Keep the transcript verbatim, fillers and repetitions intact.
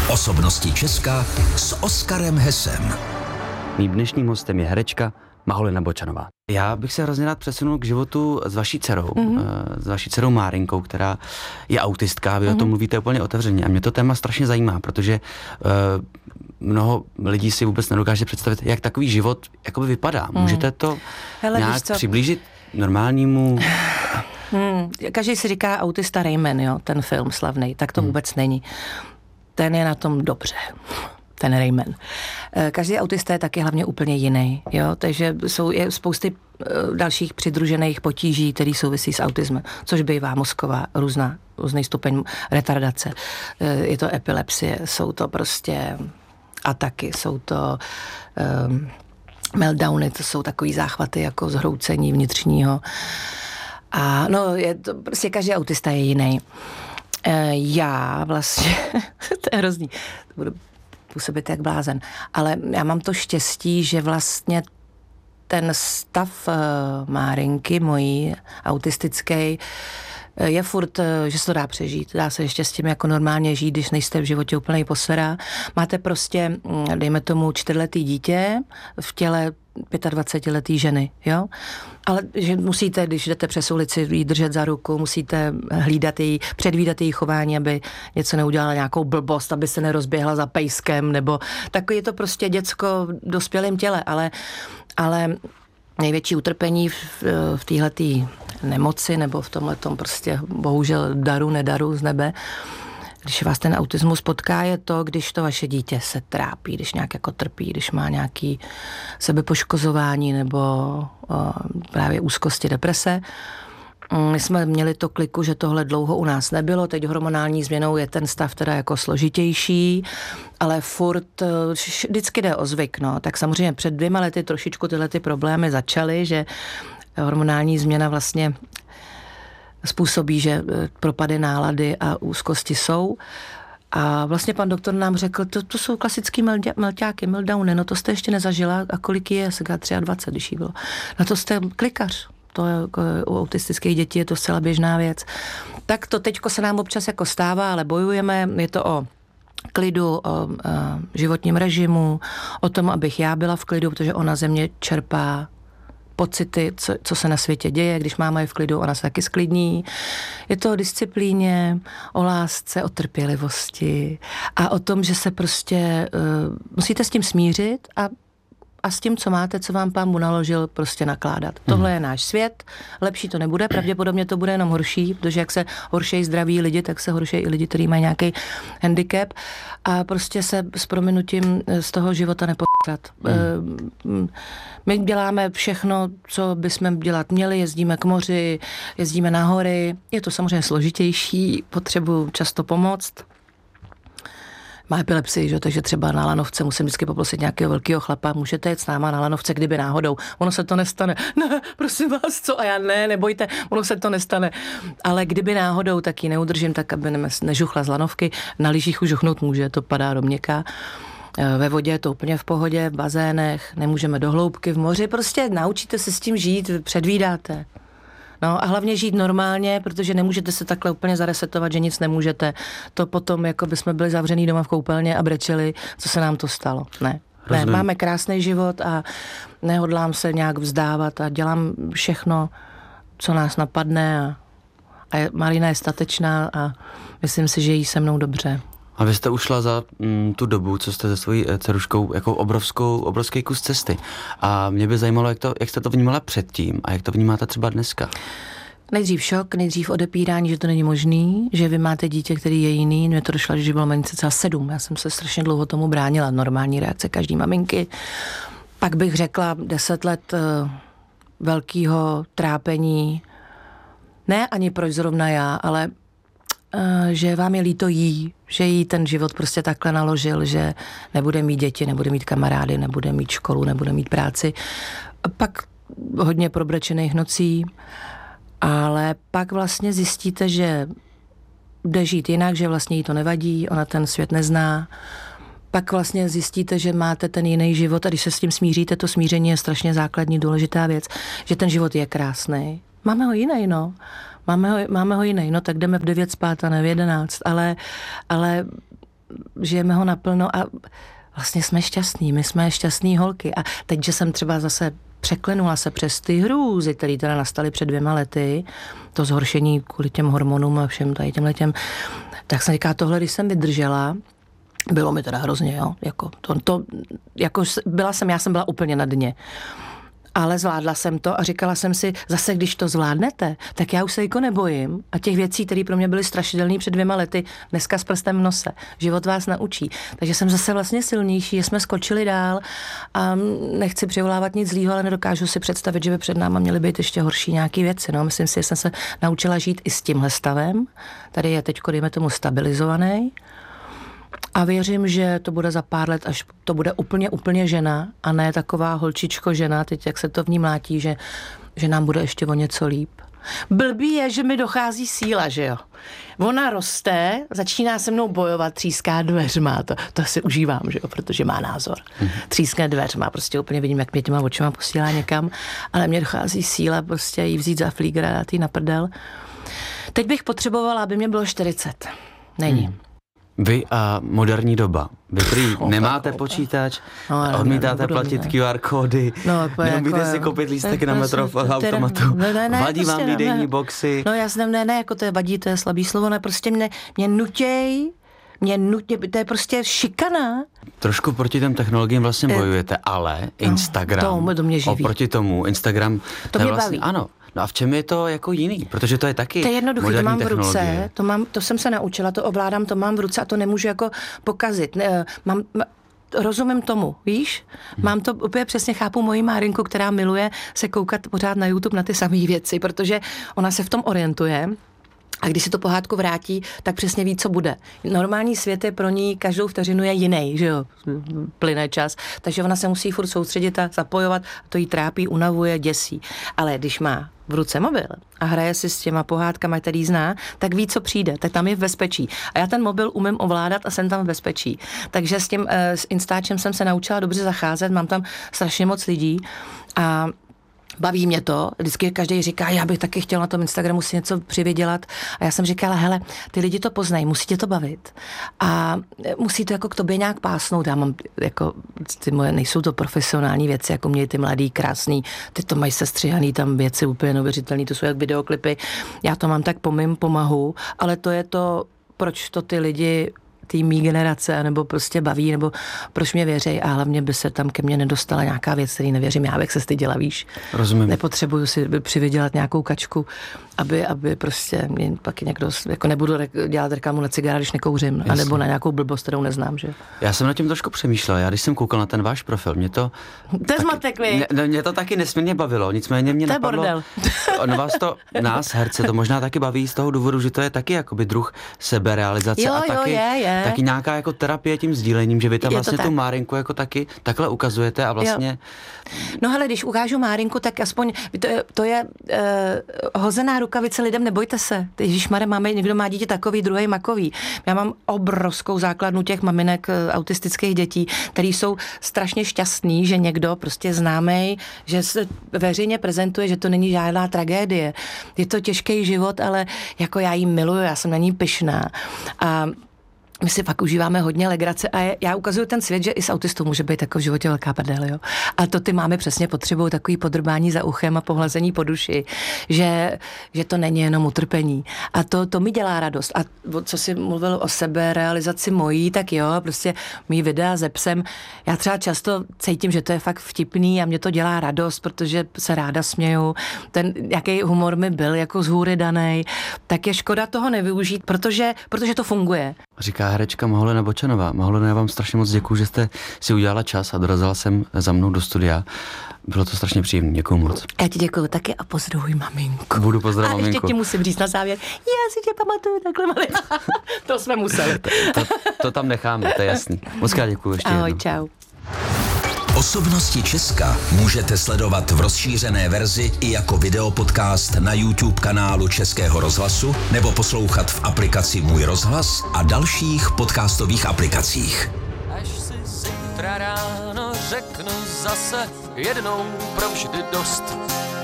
Osobnosti Česka s Oskarem Hesem. Mým dnešním hostem je herečka Maholena Bočanová. Já bych se hrozně rád přesunul k životu s vaší dcerou, mm-hmm. s vaší dcerou Márinkou, která je autistka, vy mm-hmm. o tom mluvíte úplně otevřeně a mě to téma strašně zajímá, protože uh, mnoho lidí si vůbec nedokáže představit, jak takový život jakoby vypadá. Mm. Můžete to Hele, nějak přiblížit normálnímu? Hmm. Každý si říká autista Rayman, jo, ten film slavný, tak to hmm. vůbec není. Ten je na tom dobře, ten Rayman. Každý autista je taky hlavně úplně jiný, jo, takže jsou je spousty dalších přidružených potíží, které souvisí s autismem, což bývá mozková, různá, různý stupeň retardace. Je to epilepsie, jsou to prostě ataky, jsou to um, meltdowny, to jsou takový záchvaty jako zhroucení vnitřního. A no, je to, prostě každý autista je jiný. E, já vlastně, to je hrozný, budu působit jak blázen, ale já mám to štěstí, že vlastně ten stav uh, Márinky, mojí autistický, je furt, že se to dá přežít. Dá se ještě s tím jako normálně žít, když nejste v životě úplnej posera. Máte prostě, dejme tomu, čtyřletý dítě v těle dvacetiletý ženy, jo? Ale že musíte, když jdete přes ulici, jí držet za ruku, musíte hlídat její, předvídat její chování, aby něco neudělala nějakou blbost, aby se nerozběhla za pejskem, nebo takový je to prostě děcko v dospělém těle, ale, ale největší utrpení v, v téhletý nemoci nebo v tomhletom prostě bohužel daru, nedaru z nebe, když vás ten autismus potká, je to, když to vaše dítě se trápí, když nějak jako trpí, když má nějaký sebepoškozování nebo o, právě úzkosti, deprese. My jsme měli to kliku, že tohle dlouho u nás nebylo, teď hormonální změnou je ten stav teda jako složitější, ale furt vždycky jde o zvyk, no. Tak samozřejmě před dvěma lety trošičku tyhle ty problémy začaly, že hormonální změna vlastně způsobí, že propady nálady a úzkosti jsou. A vlastně pan doktor nám řekl, to, to jsou klasický melťáky, meltdowny, no to jste ještě nezažila a kolik je, se dvacet tři, když jí bylo. Na to jste klikař. To je, u autistických dětí je to zcela běžná věc. Tak to teďko se nám občas jako stává, ale bojujeme, je to o klidu, o, o životním režimu, o tom, abych já byla v klidu, protože ona ze mě čerpá pocity, co, co se na světě děje, když máma je v klidu, ona se taky sklidní. Je to o disciplíně, o lásce, o trpělivosti a o tom, že se prostě uh, musíte s tím smířit a a s tím, co máte, co vám pán mu naložil, prostě nakládat. Hmm. Tohle je náš svět, lepší to nebude, pravděpodobně to bude jenom horší, protože jak se horšejí zdraví lidi, tak se horšejí i lidi, kteří mají nějaký handicap a prostě se s prominutím z toho života nepotrat. Hmm. My děláme všechno, co bychom dělat měli, jezdíme k moři, jezdíme na hory, je to samozřejmě složitější, potřebuji často pomoct. Má epilepsii, že? Takže třeba na lanovce musím vždycky poprosit nějakého velkého chlapa, můžete jet s náma na lanovce, kdyby náhodou. Ono se to nestane. Ne, prosím vás, co? A já ne, nebojte, ono se to nestane. Ale kdyby náhodou, tak ji neudržím, tak aby nežuchla z lanovky. Na lyžích už žuchnout může, to padá do měka. Ve vodě je to úplně v pohodě, v bazénech, nemůžeme do hloubky, v moři. Prostě naučíte se s tím žít, předvídáte. No a hlavně žít normálně, protože nemůžete se takhle úplně zaresetovat, že nic nemůžete. To potom, jako by jsme byli zavřený doma v koupelně a brečeli, co se nám to stalo. Ne. Ne, máme krásný život a nehodlám se nějak vzdávat a dělám všechno, co nás napadne a, a Marina je statečná a myslím si, že jí se mnou dobře. A vy jste ušla za mm, tu dobu, co jste se svojí dceruškou, jako obrovskou, obrovský kus cesty. A mě by zajímalo, jak, to, jak jste to vnímala předtím a jak to vnímáte třeba dneska. Nejdřív šok, nejdřív odepírání, že to není možný, že vy máte dítě, který je jiný. Mně to došlo, že bylo mamince celá sedm. Já jsem se strašně dlouho tomu bránila. Normální reakce každý maminky. Pak bych řekla deset let uh, velkého trápení. Ne ani proč zrovna já, ale že vám je líto jí, že jí ten život prostě takhle naložil, že nebude mít děti, nebude mít kamarády, nebude mít školu, nebude mít práci. Pak hodně probrečených nocí, ale pak vlastně zjistíte, že jde žít jinak, že vlastně jí to nevadí, ona ten svět nezná. Pak vlastně zjistíte, že máte ten jiný život a když se s tím smíříte, to smíření je strašně základní, důležitá věc, že ten život je krásný. Máme ho jiný, no. Máme ho, máme ho jiný, no tak jdeme v devět spát a ne v jedenáct, ale, ale žijeme ho naplno a vlastně jsme šťastní, my jsme šťastný holky. A teď, že jsem třeba zase překlenula se přes ty hrůzy, které teda nastaly před dvěma lety, to zhoršení kvůli těm hormonům a všem tady těmhletěm, tak jsem říkala, tohle, když jsem vydržela, bylo mi teda hrozně, jo, jako, to, to, jako byla jsem, já jsem byla úplně na dně. Ale zvládla jsem to a říkala jsem si, zase když to zvládnete, tak já už se jako nebojím. A těch věcí, které pro mě byly strašidelné před dvěma lety, dneska s prstem v nose. Život vás naučí. Takže jsem zase vlastně silnější, že jsme skočili dál a nechci přivolávat nic zlýho, ale nedokážu si představit, že by před náma měly být ještě horší nějaké věci. No. Myslím si, že jsem se naučila žít i s tímhle stavem. Tady je teď, dejme tomu, stabilizovaný. A věřím, že to bude za pár let, až to bude úplně, úplně žena a ne taková holčičko žena, teď jak se to v ní mlátí, že, že nám bude ještě o něco líp. Blbý je, že mi dochází síla, že jo. Ona roste, začíná se mnou bojovat, tříská dveřma, to, to si užívám, že jo, protože má názor. Mm-hmm. Tříská dveřma, prostě úplně vidím, jak mě těma očima posílá někam, ale mě dochází síla prostě jí vzít za flígra a dát jí na prdel. Teď bych potřebovala, aby mě bylo čtyřicet. Není. Mm. Vy a moderní doba. Vy prý nemáte počítač, no, odmítáte ne, platit ne. Q R kódy, no, neumíte jako, si koupit lístek na metro v automatu, ne, ne, ne, vadí prostě vám výdejní ne, boxy. No já jsem, ne, ne, jako to je vadí, to je slabý slovo, ne, prostě mě, mě nutěj, mě nutě, to je prostě šikana. Trošku proti těm technologiím vlastně bojujete, ale Instagram, no, to mě živí. Oproti tomu, Instagram, to mě vlastně, baví. Ano. No a v čem je to jako jiný? Protože to je taky to je jednoduché, to mám v technologie. ruce, to, mám, to jsem se naučila, to ovládám, to mám v ruce a to nemůžu jako pokazit. Ne, mám, rozumím tomu, víš? Hmm. Mám to úplně přesně, chápu moji Márinku, která miluje se koukat pořád na YouTube na ty samé věci, protože ona se v tom orientuje. A když si to pohádku vrátí, tak přesně ví, co bude. Normální svět je pro ní, každou vteřinu je jiný, že jo, plyne čas. Takže ona se musí furt soustředit a zapojovat, a to jí trápí, unavuje, děsí. Ale když má v ruce mobil a hraje si s těma pohádkama, který zná, tak ví, co přijde, tak tam je v bezpečí. A já ten mobil umím ovládat a jsem tam v bezpečí. Takže s tím s Instačem jsem se naučila dobře zacházet, mám tam strašně moc lidí a baví mě to, vždycky každý říká, já bych taky chtěl na tom Instagramu si něco přivydělat a já jsem říkala, hele, ty lidi to poznají, musí tě to bavit a musí to jako k tobě nějak pásnout, já mám jako, ty moje, nejsou to profesionální věci, jako mě ty mladý, krásný, ty to mají sestřihaný tam věci úplně neuvěřitelný, to jsou jak videoklipy, já to mám tak po mým pomahu, ale to je to, proč to ty lidi tý mý generace, nebo prostě baví, nebo proč mě věří a hlavně by se tam ke mně nedostala nějaká věc, který nevěřím, já bych se styděla, víš. Rozumím. Nepotřebuju si přivydělat nějakou kačku, aby, aby prostě mě pak někdo, jako nebudu dělat reklamu na cigára, když nekouřím, Jasně. anebo na nějakou blbost, kterou neznám, že? Já jsem na tím trošku přemýšlel, já když jsem koukal na ten váš profil, mě to... To je zmatek, vy. Ne, mě to taky nesmírně bavilo, nicméně mě to napadlo... To je bordel. No vás to, nás, herce, to možná taky baví z toho důvodu, že to je taky jakoby druh seberealizace jo, a taky, jo, je, je. taky nějaká jako terapie tím sdílením, že vy tam je vlastně tak. tu Márinku jako taky takhle ukazujete a vlastně... Jo. No hele, když ukážu Márinku, tak aspoň to je, to je uh, hozená rukavice lidem, nebojte se. Ježišmarja, máme, někdo má dítě takový, druhý makový. Já mám obrovskou základnu těch maminek uh, autistických dětí, který jsou strašně šťastný, že někdo prostě známej, že se veřejně prezentuje, že to není žádná tragédie. Je to těžký život, ale jako já jí miluju, já jsem na ní pyšná. A my si fakt užíváme hodně legrace a je, já ukazuju ten svět, že i s autistou může být jako v životě velká prdel, jo. A to ty máme přesně potřebují takový podrbání za uchem a pohlazení po duši, že, že to není jenom utrpení. A to, to mi dělá radost. A co jsi mluvil o sebe, realizaci mojí, tak jo, prostě mý videa se psem, já třeba často cítím, že to je fakt vtipný a mě to dělá radost, protože se ráda směju. Ten, jaký humor mi byl jako z hůry danej, tak je škoda toho nevyužít, protože, protože to funguje. Říká herečka Maholena Bočanová. Maholena, já vám strašně moc děkuju, že jste si udělala čas a dorazila jsem za mnou do studia. Bylo to strašně příjemné, děkuju moc. Já ti děkuju taky a pozdravuj maminku. Budu pozdravovat maminku. A ještě ti musím říct na závěr, já si tě pamatuju takhle malý. To jsme museli. To, to, to tam necháme, to je jasný. Moc krát děkuju ještě Ahoj, jednou. čau. Osobnosti Česka můžete sledovat v rozšířené verzi i jako videopodcast na YouTube kanálu Českého rozhlasu nebo poslouchat v aplikaci Můj rozhlas a dalších podcastových aplikacích. Až si zítra ráno řeknu zase jednou provždy dost.